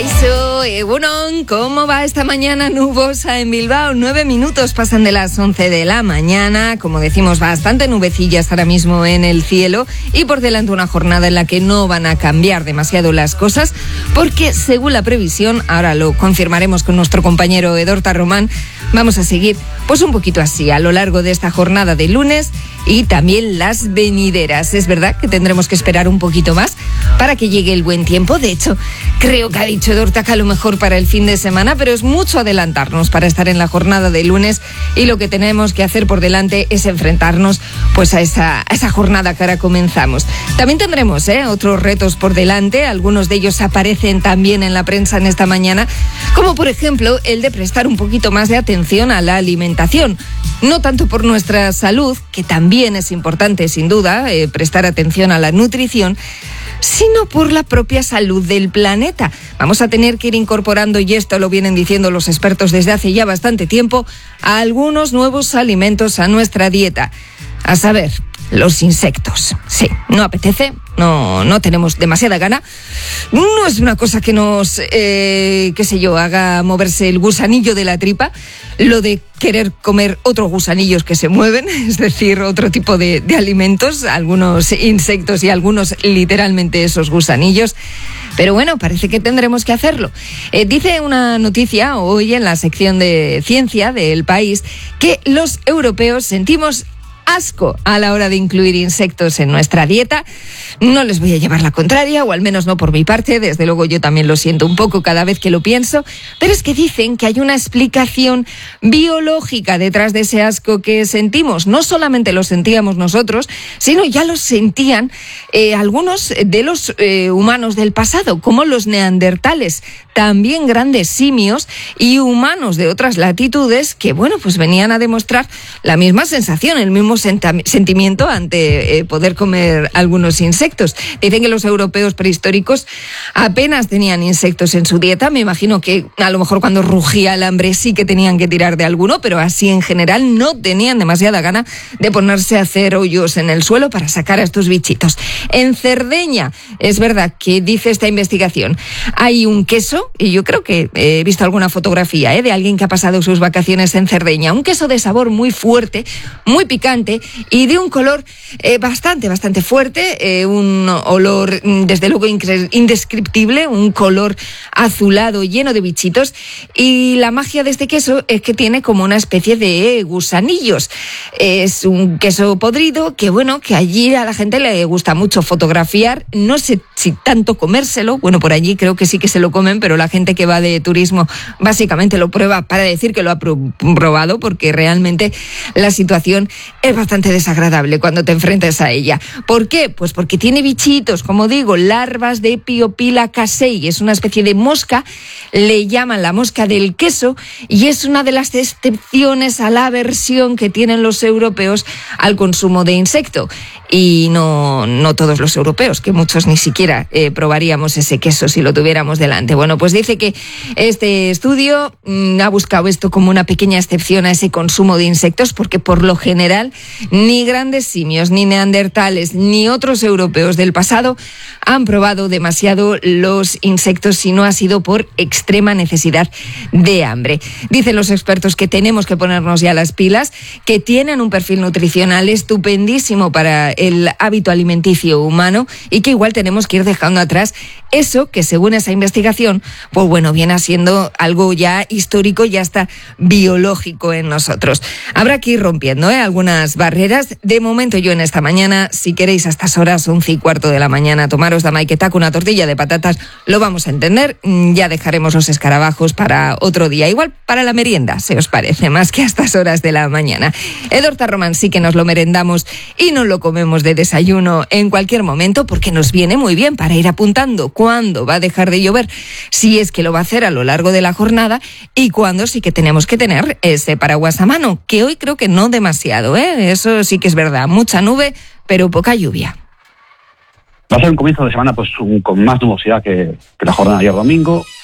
Kaixo, egunon, ¿cómo va esta mañana nubosa en Bilbao? 9 minutos pasan de las 11 de la mañana, como decimos, bastante nubecillas ahora mismo en el cielo y por delante una jornada en la que no van a cambiar demasiado las cosas, porque según la previsión, ahora lo confirmaremos con nuestro compañero Edorta Román, vamos a seguir pues un poquito así a lo largo de esta jornada de lunes y también las venideras. Es verdad que tendremos que esperar un poquito más para que llegue el buen tiempo. De hecho, creo que ha dicho Edorta que a lo mejor para el fin de semana, pero es mucho adelantarnos para estar en la jornada de lunes y lo que tenemos que hacer por delante es enfrentarnos pues a esa jornada que ahora comenzamos. También tendremos otros retos por delante, algunos de ellos aparecen también en la prensa en esta mañana, como por ejemplo el de prestar un poquito más de atención a la alimentación. No tanto por nuestra salud, que también es importante sin duda prestar atención a la nutrición, sino por la propia salud del planeta. Vamos a tener que ir incorporando, y esto lo vienen diciendo los expertos desde hace ya bastante tiempo, a algunos nuevos alimentos a nuestra dieta. A saber, los insectos. Sí, no apetece, no tenemos demasiada gana. No es una cosa que nos, haga moverse el gusanillo de la tripa, lo de querer comer otros gusanillos que se mueven, es decir, otro tipo de alimentos, algunos insectos y algunos literalmente esos gusanillos. Pero bueno, parece que tendremos que hacerlo. Dice una noticia hoy en la sección de ciencia del País que los europeos sentimos asco a la hora de incluir insectos en nuestra dieta. No les voy a llevar la contraria, o al menos no por mi parte, desde luego yo también lo siento un poco cada vez que lo pienso, pero es que dicen que hay una explicación biológica detrás de ese asco que sentimos. No solamente lo sentíamos nosotros, sino ya lo sentían algunos de los humanos del pasado, como los neandertales, también grandes simios y humanos de otras latitudes que, bueno, pues venían a demostrar la misma sensación, el mismo sentimiento ante poder comer algunos insectos. Dicen que los europeos prehistóricos apenas tenían insectos en su dieta. Me imagino que a lo mejor cuando rugía el hambre sí que tenían que tirar de alguno, pero así en general no tenían demasiada gana de ponerse a hacer hoyos en el suelo para sacar a estos bichitos. En Cerdeña, es verdad que dice esta investigación, hay un queso, y yo creo que he visto alguna fotografía de alguien que ha pasado sus vacaciones en Cerdeña, un queso de sabor muy fuerte, muy picante y de un color bastante fuerte, un olor desde luego indescriptible, un color azulado lleno de bichitos, y la magia de este queso es que tiene como una especie de gusanillos. Es un queso podrido que bueno, que allí a la gente le gusta mucho fotografiar, no sé si tanto comérselo, bueno, por allí creo que sí que se lo comen, pero la gente que va de turismo básicamente lo prueba para decir que lo ha probado, porque realmente la situación es bastante desagradable cuando te enfrentas a ella. ¿Por qué? Pues porque tiene bichitos, como digo, larvas de Piopila casei, es una especie de mosca, le llaman la mosca del queso, y es una de las excepciones a la aversión que tienen los europeos al consumo de insecto. Y no todos los europeos, que muchos ni siquiera probaríamos ese queso si lo tuviéramos delante. Bueno, pues dice que este estudio ha buscado esto como una pequeña excepción a ese consumo de insectos, porque por lo general ni grandes simios, ni neandertales, ni otros europeos del pasado han probado demasiado los insectos si no ha sido por extrema necesidad de hambre. Dicen los expertos que tenemos que ponernos ya las pilas, que tienen un perfil nutricional estupendísimo para el hábito alimenticio humano y que igual tenemos que ir dejando atrás eso que, según esa investigación, pues bueno, viene siendo algo ya histórico, ya está biológico en nosotros. Habrá que ir rompiendo algunas barreras. De momento yo en esta mañana, si queréis a estas horas, 11:15 de la mañana, tomaros da maiketaco, una tortilla de patatas, lo vamos a entender. Ya dejaremos los escarabajos para otro día, igual para la merienda, se os parece, más que a estas horas de la mañana. Edorta Román sí que nos lo merendamos y nos lo comemos de desayuno en cualquier momento, porque nos viene muy bien para ir apuntando cuándo va a dejar de llover, si es que lo va a hacer a lo largo de la jornada, y cuándo sí que tenemos que tener ese paraguas a mano, que hoy creo que no demasiado, eso sí que es verdad, mucha nube, pero poca lluvia. Va a ser un comienzo de semana pues con más nubosidad que la jornada de ayer domingo.